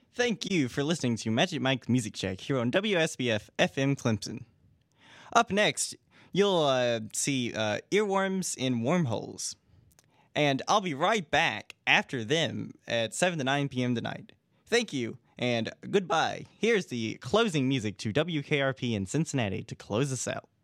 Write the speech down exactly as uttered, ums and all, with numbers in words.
Thank you for listening to Magic Mike's Music Check here on W S B F F M Clemson. Up next, you'll uh, see uh, Earworms in Wormholes. And I'll be right back after them at seven to nine p.m. tonight. Thank you, and goodbye. Here's the closing music to W K R P in Cincinnati to close us out.